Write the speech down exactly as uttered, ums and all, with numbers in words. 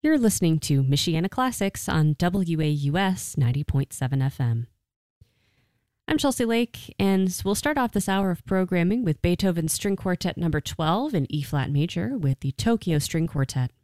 You're listening to Michiana Classics on W A U S ninety point seven F M. I'm Chelsea Lake, and we'll start off this hour of programming with Beethoven's String Quartet number twelve in E-flat major with the Tokyo String Quartet.